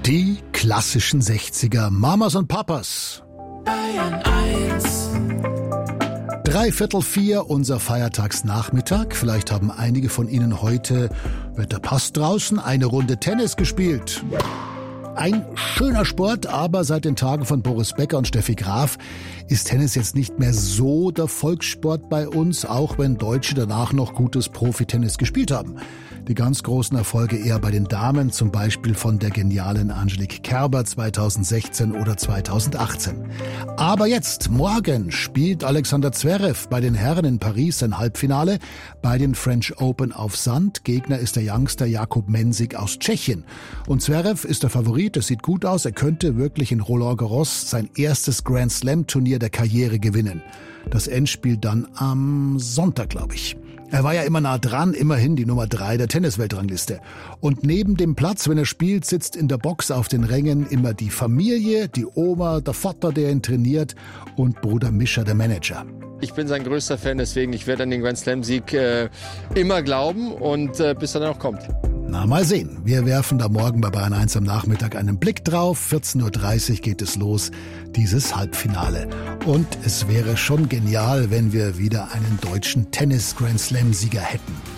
Die klassischen 60er Mamas und Papas. Bayern 1. 3:45, unser Feiertagsnachmittag. Vielleicht haben einige von Ihnen heute, Wetter passt draußen, eine Runde Tennis gespielt. Ein schöner Sport, aber seit den Tagen von Boris Becker und Steffi Graf ist Tennis jetzt nicht mehr so der Volkssport bei uns, auch wenn Deutsche danach noch gutes Profitennis gespielt haben. Die ganz großen Erfolge eher bei den Damen, zum Beispiel von der genialen Angelique Kerber 2016 oder 2018. Aber jetzt, morgen, spielt Alexander Zverev bei den Herren in Paris sein Halbfinale bei den French Open auf Sand. Gegner ist der Youngster Jakub Mensik aus Tschechien. Und Zverev ist der Favorit, es sieht gut aus, er könnte wirklich in Roland Garros sein erstes Grand Slam Turnier der Karriere gewinnen. Das Endspiel dann am Sonntag, glaube ich. Er war ja immer nah dran, immerhin die Nummer 3 der Tennisweltrangliste. Und neben dem Platz, wenn er spielt, sitzt in der Box auf den Rängen immer die Familie, die Oma, der Vater, der ihn trainiert und Bruder Mischa, der Manager. Ich bin sein größter Fan, deswegen ich werde an den Grand Slam Sieg immer glauben und bis er dann auch kommt. Na, mal sehen. Wir werfen da morgen bei Bayern 1 am Nachmittag einen Blick drauf. 14:30 Uhr geht es los, dieses Halbfinale. Und es wäre schon genial, wenn wir wieder einen deutschen Tennis-Grand-Slam-Sieger hätten.